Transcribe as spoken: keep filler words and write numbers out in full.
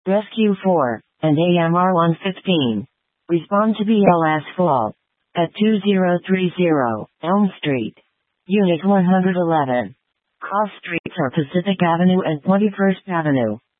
Rescue four, and A M R one fifteen. Respond to B L S fall. At two zero three zero, Elm Street. Unit one eleven. Cross streets are Pacific Avenue and twenty-first Avenue.